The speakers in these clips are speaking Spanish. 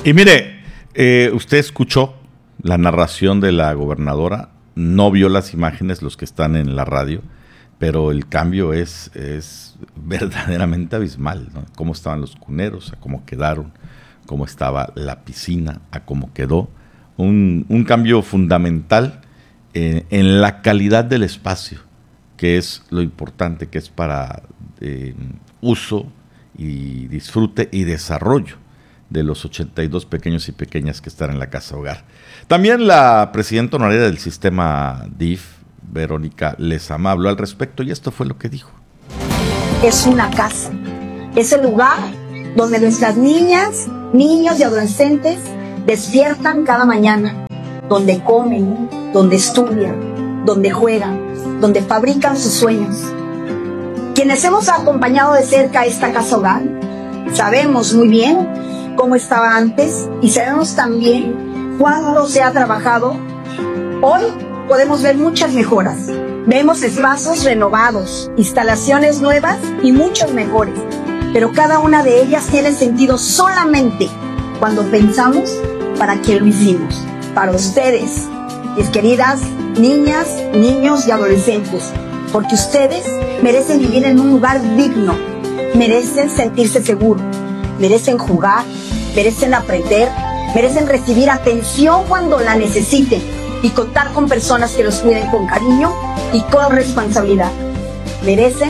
Y mire, usted escuchó la narración de la gobernadora, no vio las imágenes, los que están en la radio, pero el cambio es verdaderamente abismal, ¿no? Cómo estaban los cuneros, a cómo quedaron, cómo estaba la piscina, a cómo quedó. Un cambio fundamental en la calidad del espacio, que es lo importante, que es para uso y disfrute y desarrollo de los 82 pequeños y pequeñas que están en la Casa Hogar. También la presidenta honoraria del sistema DIF, Verónica Lezama, habló al respecto y esto fue lo que dijo. Es una casa, es el lugar donde nuestras niñas, niños y adolescentes despiertan cada mañana, donde comen, donde estudian, donde juegan, donde fabrican sus sueños. Quienes hemos acompañado de cerca esta Casa Hogar, sabemos muy bien cómo estaba antes y sabemos también cuánto se ha trabajado. Hoy podemos ver muchas mejoras. Vemos espacios renovados, instalaciones nuevas y muchos mejores. Pero cada una de ellas tiene sentido solamente cuando pensamos para qué lo hicimos. Para ustedes, mis queridas niñas, niños y adolescentes. Porque ustedes merecen vivir en un lugar digno. Merecen sentirse seguros. Merecen jugar. Merecen aprender. Merecen recibir atención cuando la necesiten. Y contar con personas que los cuiden con cariño y con responsabilidad. Merecen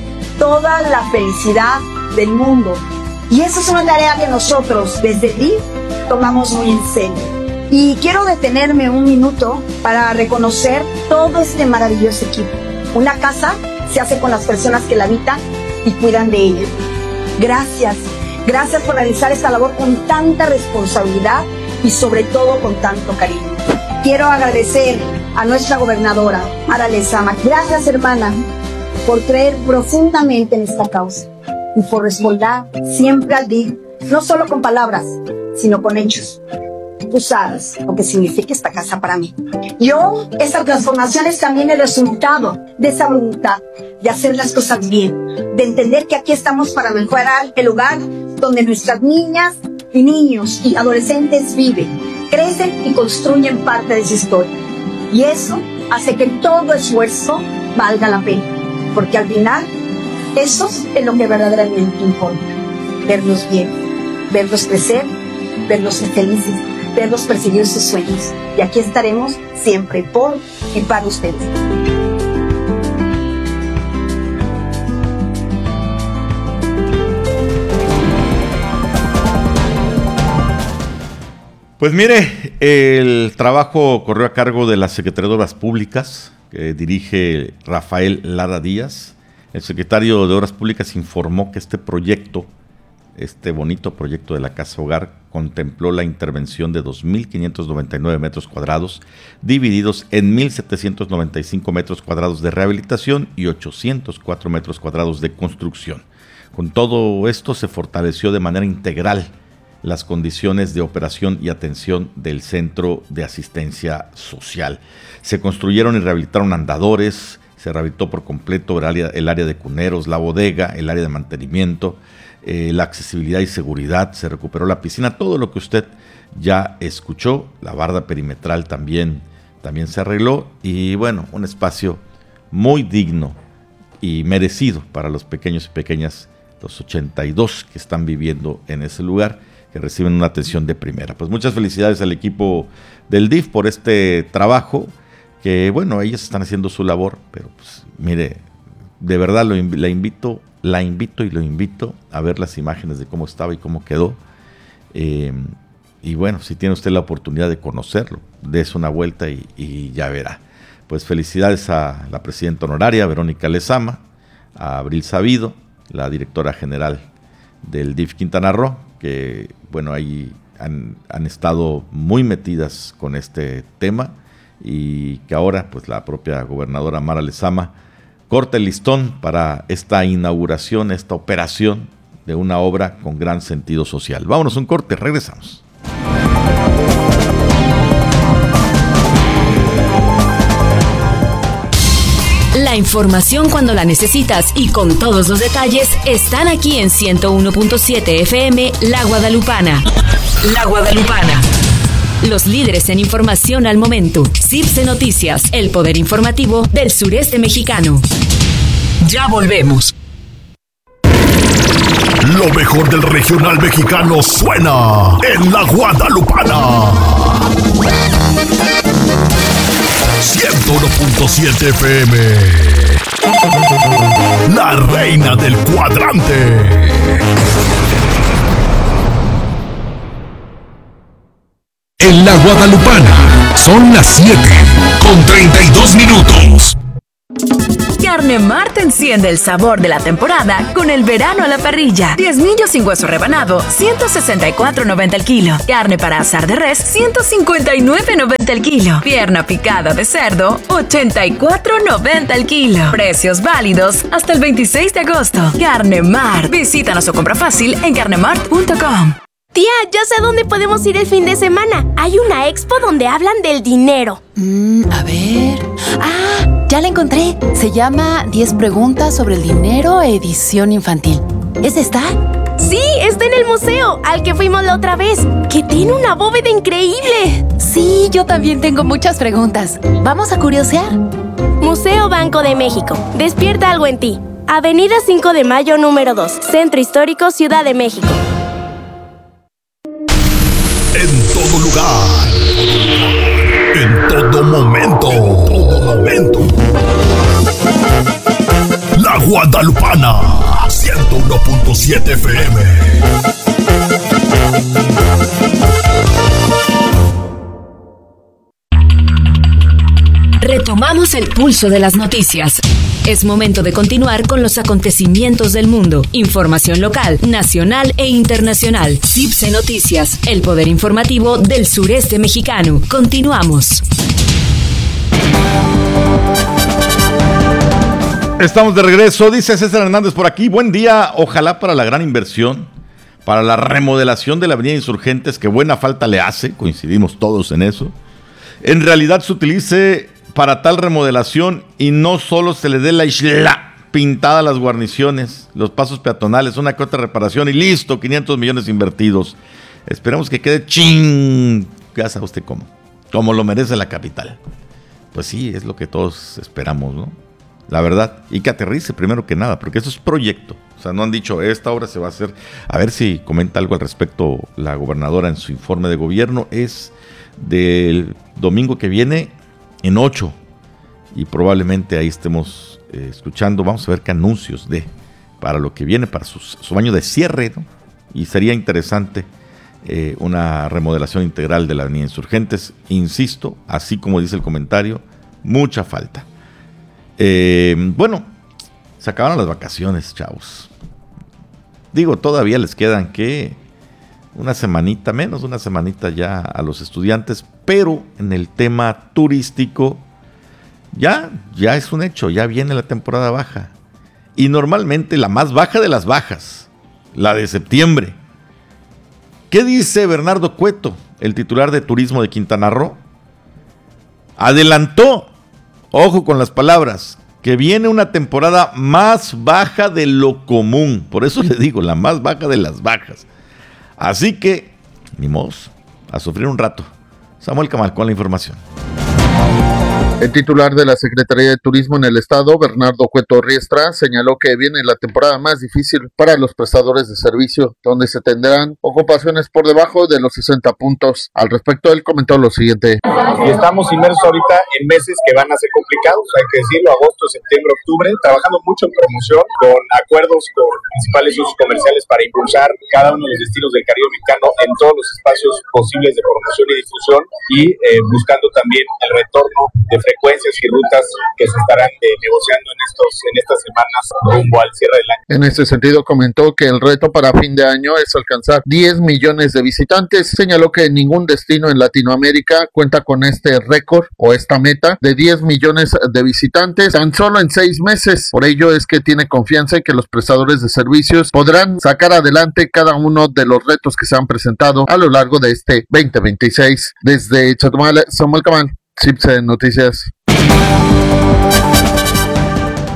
toda la felicidad del mundo. Y eso es una tarea que nosotros desde DIF tomamos muy en serio. Y quiero detenerme un minuto para reconocer todo este maravilloso equipo. Una casa se hace con las personas que la habitan y cuidan de ella. Gracias. Gracias por realizar esta labor con tanta responsabilidad y sobre todo con tanto cariño. Quiero agradecer a nuestra gobernadora, Mara Lezama. Gracias, hermana, por creer profundamente en esta causa y por respaldar siempre al DIF, no solo con palabras, sino con hechos. Tú sabes lo que significa esta casa para mí. Esta transformación es también el resultado de esa voluntad de hacer las cosas bien, de entender que aquí estamos para mejorar el lugar donde nuestras niñas y niños y adolescentes viven, crecen y construyen parte de su historia. Y eso hace que todo esfuerzo valga la pena, porque al final eso es lo que verdaderamente importa. Verlos bien, verlos crecer, verlos ser felices, verlos perseguir sus sueños. Y aquí estaremos siempre por y para ustedes. Pues mire, el trabajo corrió a cargo de la Secretaría de Obras Públicas, que dirige Rafael Lara Díaz. El secretario de Obras Públicas informó que este proyecto, este bonito proyecto de la Casa Hogar, contempló la intervención de 2.599 metros cuadrados, divididos en 1.795 metros cuadrados de rehabilitación y 804 metros cuadrados de construcción. Con todo esto se fortaleció de manera integral las condiciones de operación y atención del Centro de Asistencia Social. Se construyeron y rehabilitaron andadores, se rehabilitó por completo el área de cuneros, la bodega, el área de mantenimiento, la accesibilidad y seguridad, se recuperó la piscina, todo lo que usted ya escuchó. La barda perimetral también se arregló y bueno, un espacio muy digno y merecido para los pequeños y pequeñas, los 82 que están viviendo en ese lugar, que reciben una atención de primera. Pues muchas felicidades al equipo del DIF por este trabajo, que bueno, ellos están haciendo su labor, pero pues mire, de verdad la invito y lo invito a ver las imágenes de cómo estaba y cómo quedó. Y bueno, si tiene usted la oportunidad de conocerlo, dése una vuelta y ya verá. Pues felicidades a la presidenta honoraria, Verónica Lezama, a Abril Sabido, la directora general del DIF Quintana Roo, que bueno, ahí han estado muy metidas con este tema y que ahora pues la propia gobernadora Mara Lezama corta el listón para esta inauguración, esta operación de una obra con gran sentido social. Vámonos a un corte, regresamos. La información cuando la necesitas y con todos los detalles están aquí en 101.7 FM La Guadalupana. La Guadalupana. Los líderes en información al momento. CIPSE Noticias, el poder informativo del sureste mexicano. Ya volvemos. Lo mejor del regional mexicano suena en La Guadalupana. 101.7 FM. La reina del cuadrante. En La Guadalupana son las 7:32. Carne Mart enciende el sabor de la temporada con el verano a la parrilla. 10 millos sin hueso rebanado, $164.90 el kilo. Carne para asar de res, $159.90 el kilo. Pierna picada de cerdo, $84.90 el kilo. Precios válidos hasta el 26 de agosto. Carne Mart. Visítanos o compra fácil en carnemart.com. Tía, ya sé a dónde podemos ir el fin de semana. Hay una expo donde hablan del dinero. A ver... ya la encontré. Se llama 10 preguntas sobre el dinero, edición infantil. ¿Es esta? Sí, está en el museo, al que fuimos la otra vez, que tiene una bóveda increíble. Sí, yo también tengo muchas preguntas. Vamos a curiosear. Museo Banco de México. Despierta algo en ti. Avenida 5 de Mayo, número 2. Centro Histórico, Ciudad de México. En todo lugar. En todo momento. La Guadalupana. 101.7 FM. Retomamos el pulso de las noticias. Es momento de continuar con los acontecimientos del mundo. Información local, nacional e internacional. CIPSE Noticias, el poder informativo del sureste mexicano. Continuamos. Estamos de regreso, dice César Hernández por aquí. Buen día, ojalá para la gran inversión, para la remodelación de la avenida Insurgentes, que buena falta le hace, coincidimos todos en eso. En realidad se utilice para tal remodelación y no solo se le dé la isla pintada a las guarniciones, los pasos peatonales, una que otra reparación y listo, 500 millones invertidos. Esperemos que quede ya sabe usted como lo merece la capital. Pues sí, es lo que todos esperamos, ¿no? La verdad, y que aterrice primero que nada, porque eso es proyecto. O sea, no han dicho, esta obra se va a hacer. A ver si comenta algo al respecto la gobernadora en su informe de gobierno. Es del domingo que viene en 8, y probablemente ahí estemos escuchando. Vamos a ver qué anuncios para lo que viene, para su año de cierre, ¿no? Y sería interesante una remodelación integral de la avenida Insurgentes. Insisto, así como dice el comentario, mucha falta. Bueno, se acabaron las vacaciones, chavos. Digo, todavía les quedan una semanita, menos de una semanita ya a los estudiantes, pero en el tema turístico ya es un hecho, ya viene la temporada baja. Y normalmente la más baja de las bajas, la de septiembre. ¿Qué dice Bernardo Cueto, el titular de Turismo de Quintana Roo? Adelantó, ojo con las palabras, que viene una temporada más baja de lo común. Por eso le digo, la más baja de las bajas. Así que, ni modo, a sufrir un rato. Samuel Camal con la información. El titular de la Secretaría de Turismo en el estado, Bernardo Cueto Riestra, señaló que viene la temporada más difícil para los prestadores de servicio, donde se tendrán ocupaciones por debajo de los 60 puntos. Al respecto, él comentó lo siguiente. Y estamos inmersos ahorita en meses que van a ser complicados, hay que decirlo, agosto, septiembre, octubre, trabajando mucho en promoción, con acuerdos con principales socios comerciales para impulsar cada uno de los destinos del Caribe mexicano en todos los espacios posibles de promoción y difusión, y buscando también el retorno de frecuencias y rutas que se estarán negociando en estas semanas rumbo al cierre del año. En este sentido, comentó que el reto para fin de año es alcanzar 10 millones de visitantes. Señaló que ningún destino en Latinoamérica cuenta con este récord o esta meta de 10 millones de visitantes tan solo en 6 meses. Por ello es que tiene confianza en que los prestadores de servicios podrán sacar adelante cada uno de los retos que se han presentado a lo largo de este 2026. Desde Chetumal, Samuel Camal, CIPSE Noticias.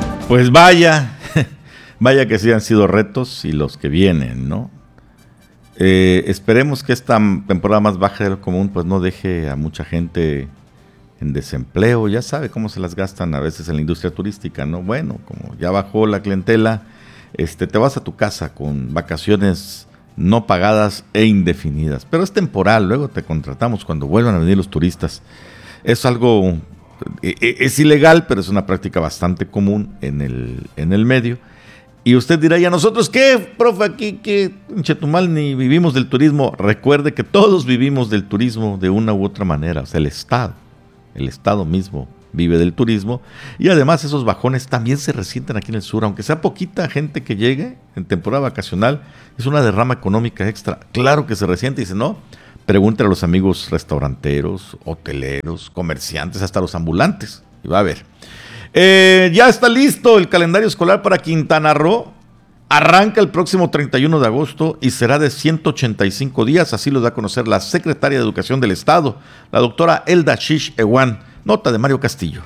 Pues vaya que sí han sido retos y los que vienen, ¿no? Esperemos que esta temporada más baja de lo común pues no deje a mucha gente en desempleo. Ya sabe cómo se las gastan a veces en la industria turística, ¿no? Bueno, como ya bajó la clientela, te vas a tu casa con vacaciones no pagadas e indefinidas, pero es temporal, luego te contratamos cuando vuelvan a venir los turistas. Es algo, es ilegal, pero es una práctica bastante común en el medio. Y usted dirá, ¿y a nosotros qué, profe? Aquí que en Chetumal ni vivimos del turismo. Recuerde que todos vivimos del turismo de una u otra manera. O sea, el Estado mismo vive del turismo. Y además esos bajones también se resienten aquí en el sur. Aunque sea poquita gente que llegue en temporada vacacional, es una derrama económica extra. Claro que se resiente. Dice, no, pregúntale a los amigos restauranteros, hoteleros, comerciantes, hasta los ambulantes. Y va a ver. Ya está listo el calendario escolar para Quintana Roo. Arranca el próximo 31 de agosto y será de 185 días. Así lo da a conocer la secretaria de Educación del Estado, la doctora Elda Shish Ewan. Nota de Mario Castillo.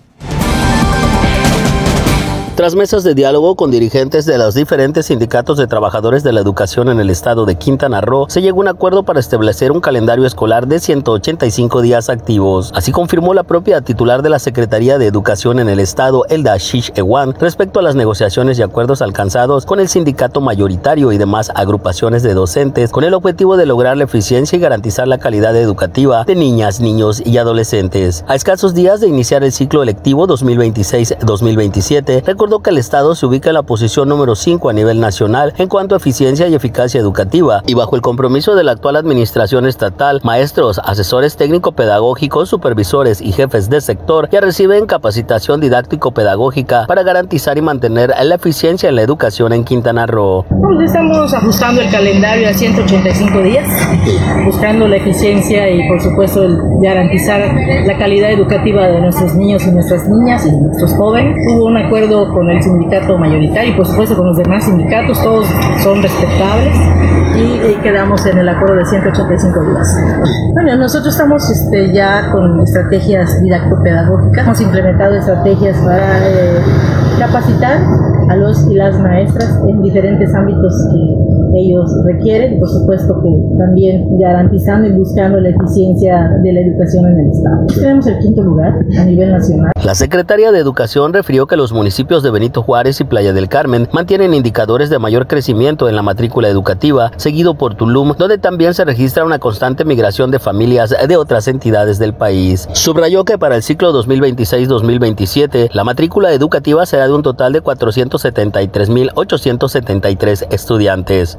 Tras mesas de diálogo con dirigentes de los diferentes sindicatos de trabajadores de la educación en el estado de Quintana Roo, se llegó a un acuerdo para establecer un calendario escolar de 185 días activos. Así confirmó la propia titular de la Secretaría de Educación en el estado, Elda Shish Ewan, respecto a las negociaciones y acuerdos alcanzados con el sindicato mayoritario y demás agrupaciones de docentes, con el objetivo de lograr la eficiencia y garantizar la calidad educativa de niñas, niños y adolescentes. A escasos días de iniciar el ciclo electivo 2026-2027, recordó que el Estado se ubica en la posición número 5 a nivel nacional en cuanto a eficiencia y eficacia educativa, y bajo el compromiso de la actual administración estatal, maestros, asesores técnico-pedagógicos, supervisores y jefes de sector ya reciben capacitación didáctico-pedagógica para garantizar y mantener la eficiencia en la educación en Quintana Roo. Estamos ajustando el calendario a 185 días, buscando la eficiencia y por supuesto el garantizar la calidad educativa de nuestros niños y nuestras niñas y nuestros jóvenes. Hubo un acuerdo con el sindicato mayoritario y por supuesto con los demás sindicatos, todos son respetables y quedamos en el acuerdo de 185 días. Bueno, nosotros estamos ya con estrategias didáctico-pedagógicas, hemos implementado estrategias para capacitar a los y las maestras en diferentes ámbitos que ellos requieren y por supuesto que también garantizando y buscando la eficiencia de la educación en el Estado. Tenemos el 5º lugar a nivel nacional. La secretaria de Educación refirió que los municipios de Benito Juárez y Playa del Carmen mantienen indicadores de mayor crecimiento en la matrícula educativa, seguido por Tulum, donde también se registra una constante migración de familias de otras entidades del país. Subrayó que para el ciclo 2026-2027, la matrícula educativa será de un total de 473,873 estudiantes,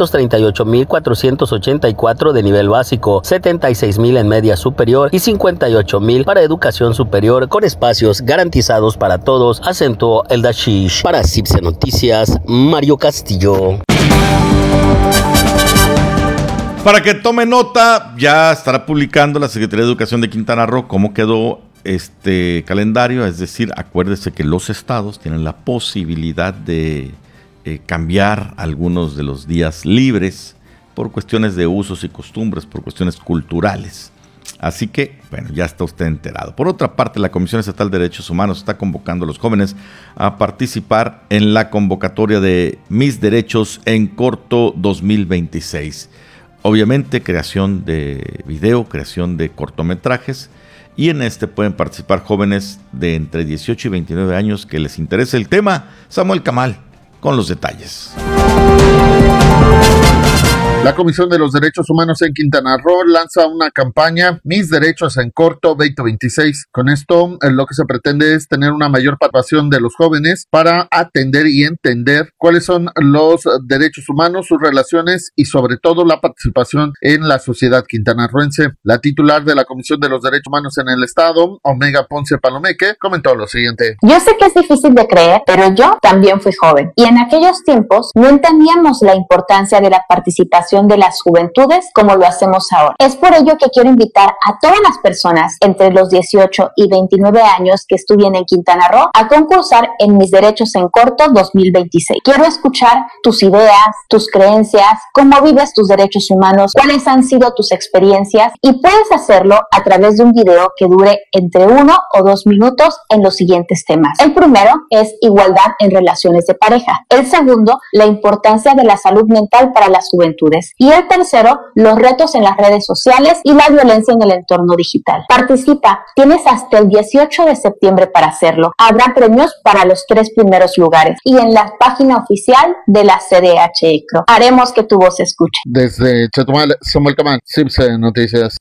338,484 de nivel básico, 76,000 en media superior y 58,000 para educación superior con espacios garantizados para todos, acentuó el Dashish. Para CIPSE Noticias, Mario Castillo. Para que tome nota, ya estará publicando la Secretaría de Educación de Quintana Roo cómo quedó este calendario, es decir, acuérdese que los estados tienen la posibilidad de cambiar algunos de los días libres por cuestiones de usos y costumbres, por cuestiones culturales. Así que, bueno, ya está usted enterado. Por otra parte, la Comisión Estatal de Derechos Humanos está convocando a los jóvenes a participar en la convocatoria de Mis Derechos en Corto 2026. Obviamente, creación de video, creación de cortometrajes, y en este pueden participar jóvenes de entre 18 y 29 años que les interese el tema. Samuel Camal con los detalles. La Comisión de los Derechos Humanos en Quintana Roo lanza una campaña, Mis Derechos en Corto 2026. Con esto, lo que se pretende es tener una mayor participación de los jóvenes para atender y entender cuáles son los derechos humanos, sus relaciones y sobre todo la participación en la sociedad quintanarroense. La titular de la Comisión de los Derechos Humanos en el Estado, Omega Ponce Palomeque, comentó lo siguiente. Yo sé que es difícil de creer, pero yo también fui joven y en aquellos tiempos no entendíamos la importancia de la participación de las juventudes como lo hacemos ahora. Es por ello que quiero invitar a todas las personas entre los 18 y 29 años que estudien en Quintana Roo a concursar en Mis Derechos en Corto 2026. Quiero escuchar tus ideas, tus creencias, cómo vives tus derechos humanos, cuáles han sido tus experiencias y puedes hacerlo a través de un video que dure entre 1 o 2 minutos en los siguientes temas. El primero es igualdad en relaciones de pareja. El segundo, la importancia de la salud mental para las juventudes. jóvenes. Y el tercero, los retos en las redes sociales y la violencia en el entorno digital. Participa, tienes hasta el 18 de septiembre para hacerlo. Habrá premios para los 3 primeros lugares y en la página oficial de la CDH-ECRO. Haremos que tu voz se escuche. Desde Chetumal, Samuel Camán, CIPSE Noticias.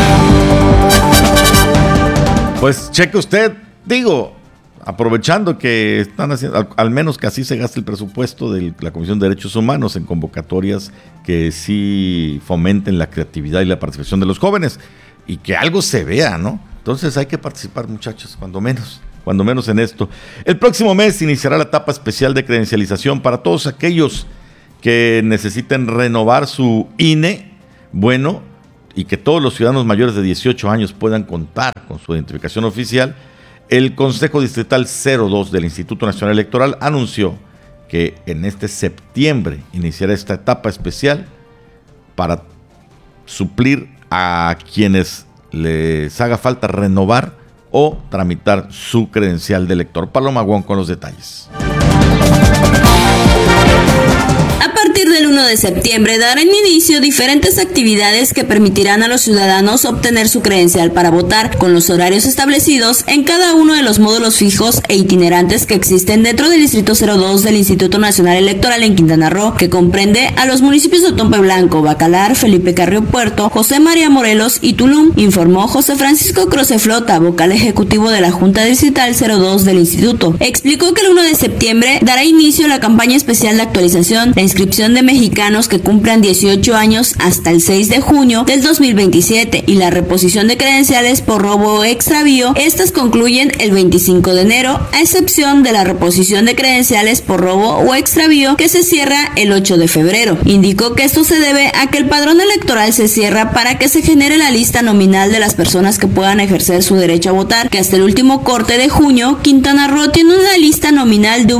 Pues cheque usted, digo, aprovechando que están haciendo, al menos que así se gaste el presupuesto de la Comisión de Derechos Humanos en convocatorias que sí fomenten la creatividad y la participación de los jóvenes y que algo se vea, ¿no? Entonces hay que participar, muchachos, cuando menos en esto. El próximo mes iniciará la etapa especial de credencialización para todos aquellos que necesiten renovar su INE, bueno, y que todos los ciudadanos mayores de 18 años puedan contar con su identificación oficial. El Consejo Distrital 02 del Instituto Nacional Electoral anunció que en este septiembre iniciará esta etapa especial para suplir a quienes les haga falta renovar o tramitar su credencial de elector. Paloma Wong con los detalles. A partir del 1 de septiembre darán inicio diferentes actividades que permitirán a los ciudadanos obtener su credencial para votar, con los horarios establecidos en cada uno de los módulos fijos e itinerantes que existen dentro del Distrito 02 del Instituto Nacional Electoral en Quintana Roo, que comprende a los municipios de Otompe Blanco, Bacalar, Felipe Carrillo Puerto, José María Morelos y Tulum, informó José Francisco Croceflota, vocal ejecutivo de la Junta Distrital 02 del Instituto. Explicó que el 1 de septiembre dará inicio la campaña especial de actualización, la inscripción de mexicanos que cumplan 18 años hasta el 6 de junio del 2027 y la reposición de credenciales por robo o extravío. Estas concluyen el 25 de enero, a excepción de la reposición de credenciales por robo o extravío que se cierra el 8 de febrero. Indicó que esto se debe a que el padrón electoral se cierra para que se genere la lista nominal de las personas que puedan ejercer su derecho a votar, que hasta el último corte de junio, Quintana Roo tiene una lista nominal de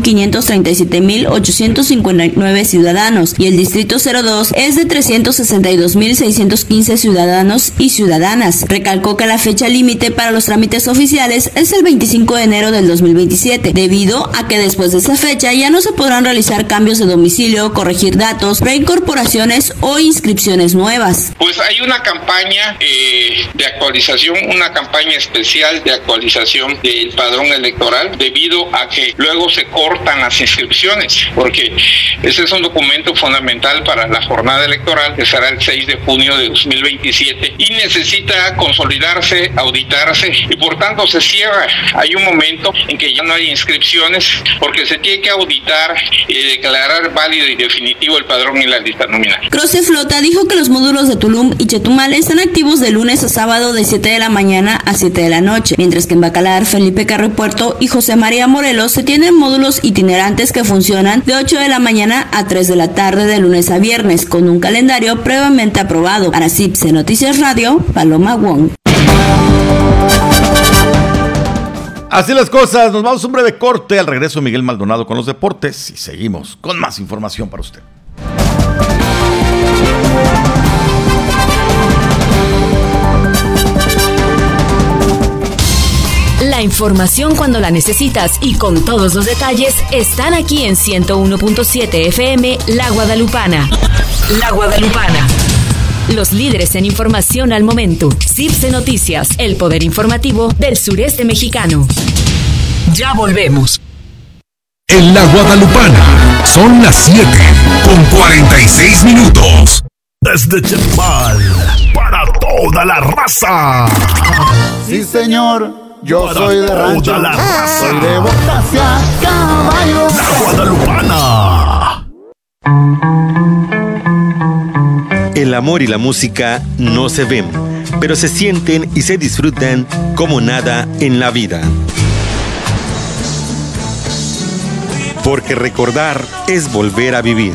1.537.859 ciudadanos y el Distrito 02 es de 362.615 ciudadanos y ciudadanas. Recalcó que la fecha límite para los trámites oficiales es el 25 de enero del 2027, debido a que después de esa fecha ya no se podrán realizar cambios de domicilio, corregir datos, reincorporaciones o inscripciones nuevas. Pues hay una campaña de actualización, una campaña especial de actualización del padrón electoral, debido a que luego se cortan las inscripciones, porque ese es un documento fundamental para la jornada electoral que será el 6 de junio de 2027 y necesita consolidarse, auditarse y por tanto se cierra. Hay un momento en que ya no hay inscripciones porque se tiene que auditar y declarar válido y definitivo el padrón y la lista nominal. Croceflota dijo que los módulos de Tulum y Chetumal están activos de lunes a sábado de 7 de la mañana a 7 de la noche, mientras que en Bacalar, Felipe Carrillo Puerto y José María Morelos se tienen módulos itinerantes que funcionan de 8 de la mañana a 3 de la tarde de lunes a viernes, con un calendario previamente aprobado. Para CIPSE Noticias Radio, Paloma Wong. Así las cosas, nos vamos a un breve corte. Al regreso, Miguel Maldonado con los deportes y seguimos con más información para usted. La información cuando la necesitas y con todos los detalles están aquí en 101.7 FM La Guadalupana. La Guadalupana. Los líderes en información al momento. CIPSE Noticias, el poder informativo del sureste mexicano. Ya volvemos. En La Guadalupana son las 7:46. Desde Chetumal, para toda la raza. Sí, señor. Yo para soy de rancho, toda la raza. soy de botas y a caballo. La Guadalupana. El amor y la música no se ven, pero se sienten y se disfrutan como nada en la vida. Porque recordar es volver a vivir.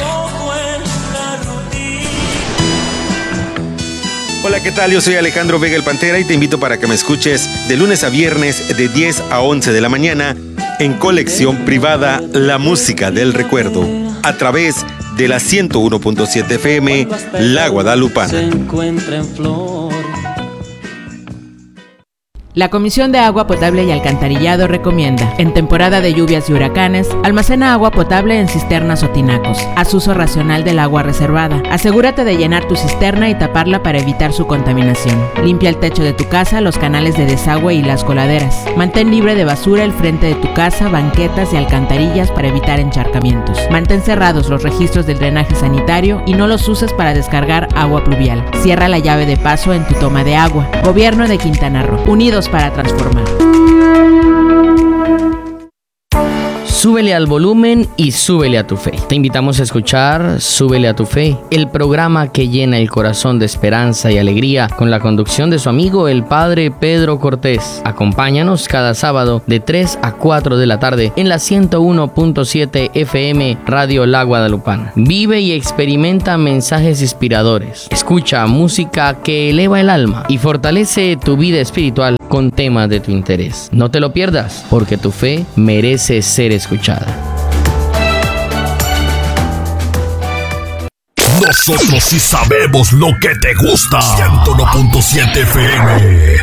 Hola, ¿qué tal? Yo soy Alejandro Vega el Pantera y te invito para que me escuches de lunes a viernes de 10 a 11 de la mañana en Colección Privada La Música del Recuerdo a través de la 101.7 FM La Guadalupana. La Comisión de Agua Potable y Alcantarillado recomienda, en temporada de lluvias y huracanes, almacena agua potable en cisternas o tinacos. Haz uso racional del agua reservada. Asegúrate de llenar tu cisterna y taparla para evitar su contaminación. Limpia el techo de tu casa, los canales de desagüe y las coladeras. Mantén libre de basura el frente de tu casa, banquetas y alcantarillas para evitar encharcamientos. Mantén cerrados los registros del drenaje sanitario y no los uses para descargar agua pluvial. Cierra la llave de paso en tu toma de agua. Gobierno de Quintana Roo. Unidos para transformar. Súbele al volumen y súbele a tu fe. Te invitamos a escuchar Súbele a tu fe, el programa que llena el corazón de esperanza y alegría, con la conducción de su amigo el Padre Pedro Cortés. Acompáñanos cada sábado de 3 a 4 de la tarde en la 101.7 FM Radio La Guadalupana. Vive y experimenta mensajes inspiradores. Escucha música que eleva el alma y fortalece tu vida espiritual con temas de tu interés. No te lo pierdas, porque tu fe merece ser escuchada. Nosotros sí sabemos lo que te gusta. 101.7 FM.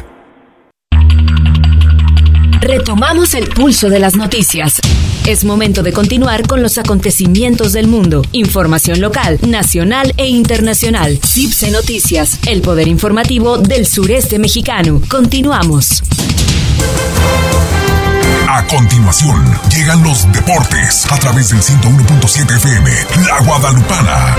Retomamos el pulso de las noticias. Es momento de continuar con los acontecimientos del mundo. Información local, nacional e internacional. CIPSE Noticias, el poder informativo del sureste mexicano. Continuamos. A continuación, llegan los deportes a través del 101.7 FM, La Guadalupana.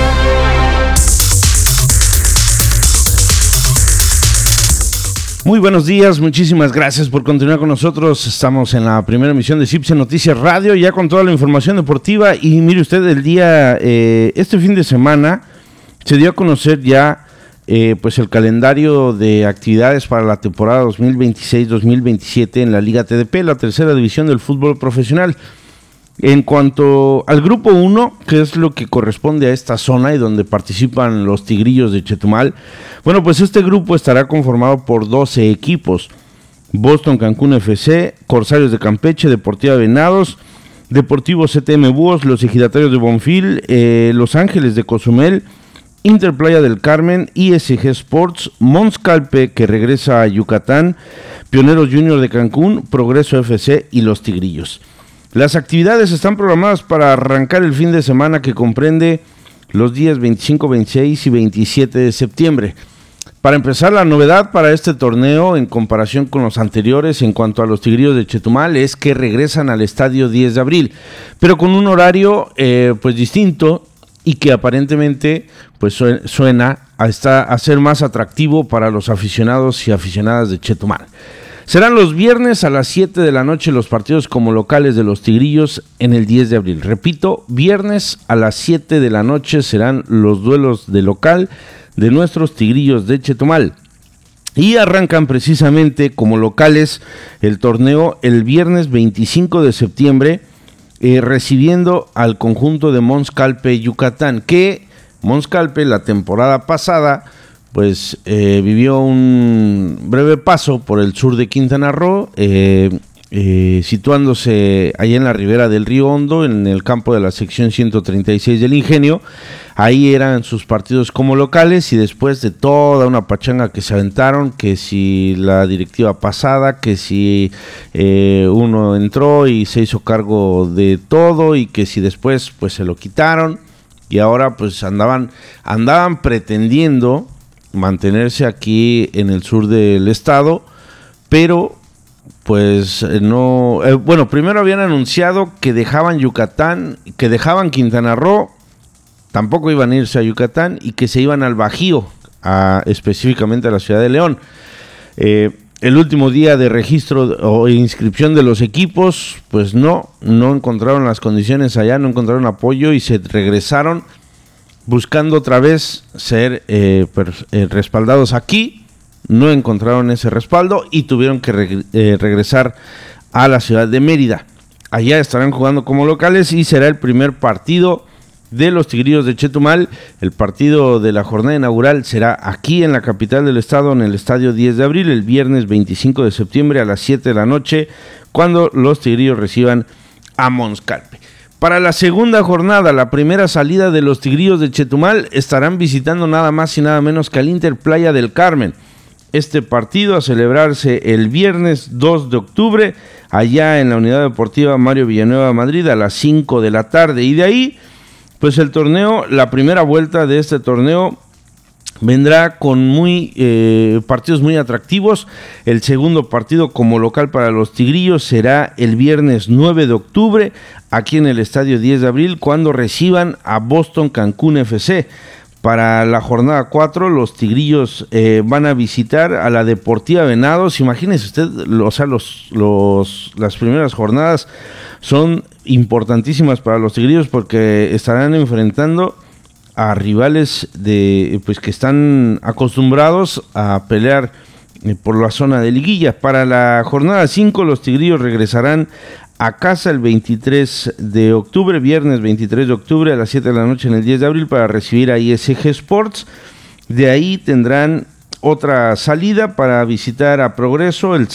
Muy buenos días, muchísimas gracias por continuar con nosotros. Estamos en la primera emisión de CIPSE Noticias Radio, ya con toda la información deportiva. Y mire usted, este fin de semana se dio a conocer ya pues el calendario de actividades para la temporada 2026-2027 en la Liga TDP, la tercera división del fútbol profesional. En cuanto al grupo 1, que es lo que corresponde a esta zona y donde participan los Tigrillos de Chetumal, bueno, pues este grupo estará conformado por 12 equipos: Boston Cancún FC, Corsarios de Campeche, Deportiva Venados, Deportivo CTM Búhos, los Ejidatarios de Bonfil, Los Ángeles de Cozumel, Interplaya del Carmen, ISG Sports, Mons Calpe, que regresa a Yucatán, Pioneros Junior de Cancún, Progreso FC y los Tigrillos. Las actividades están programadas para arrancar el fin de semana, que comprende los días 25, 26 y 27 de septiembre. Para empezar, la novedad para este torneo en comparación con los anteriores en cuanto a los Tigrillos de Chetumal es que regresan al estadio 10 de abril, pero con un horario pues distinto, y que aparentemente pues suena a ser más atractivo para los aficionados y aficionadas de Chetumal. Serán los viernes a las 7 de la noche los partidos como locales de los Tigrillos en el 10 de abril. Repito, viernes a las 7 de la noche serán los duelos de local de nuestros Tigrillos de Chetumal. Y arrancan precisamente como locales el torneo el viernes 25 de septiembre, recibiendo al conjunto de Mons Calpe Yucatán, que Mons Calpe la temporada pasada pues vivió un breve paso por el sur de Quintana Roo, situándose ahí en la ribera del Río Hondo, en el campo de la sección 136 del Ingenio. Ahí eran sus partidos como locales, y después de toda una pachanga que se aventaron, que si la directiva pasada, que si uno entró y se hizo cargo de todo, y que si después pues se lo quitaron, y ahora pues andaban pretendiendo mantenerse aquí en el sur del estado, pero pues no, primero habían anunciado que dejaban Yucatán, que dejaban Quintana Roo, tampoco iban a irse a Yucatán, y que se iban al Bajío, específicamente a la ciudad de León. El último día de registro o inscripción de los equipos, pues no encontraron las condiciones allá, no encontraron apoyo y se regresaron buscando otra vez ser respaldados aquí. No encontraron ese respaldo y tuvieron que regresar a la ciudad de Mérida. Allá estarán jugando como locales y será el primer partido de los Tigrillos de Chetumal. El partido de la jornada inaugural será aquí en la capital del estado, en el estadio 10 de abril, el viernes 25 de septiembre a las 7 de la noche, cuando los Tigrillos reciban a Mons Calpe. Para la segunda jornada, la primera salida de los Tigrillos de Chetumal, estarán visitando nada más y nada menos que al Interplaya del Carmen. este partido a celebrarse el viernes 2 de octubre, allá en la Unidad Deportiva Mario Villanueva Madrid a las 5 de la tarde. Y de ahí, pues el torneo, la primera vuelta de este torneo vendrá con partidos muy atractivos. El segundo partido como local para los Tigrillos será el viernes 9 de octubre, aquí en el Estadio 10 de abril, cuando reciban a Boston Cancún FC. Para la jornada 4, los Tigrillos van a visitar a la Deportiva Venados. Imagínese usted, las primeras jornadas son importantísimas para los Tigrillos porque estarán enfrentando a rivales que están acostumbrados a pelear por la zona de liguilla. Para la jornada 5, los Tigrillos regresarán a casa el 23 de octubre, viernes 23 de octubre a las 7 de la noche en el 10 de abril para recibir a ISG Sports. De ahí tendrán otra salida para visitar a Progreso el